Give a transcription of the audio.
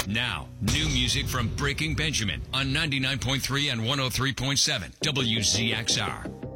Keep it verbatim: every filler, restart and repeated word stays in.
Now, new music from Breaking Benjamin on ninety-nine point three and one oh three point seven W Z X R.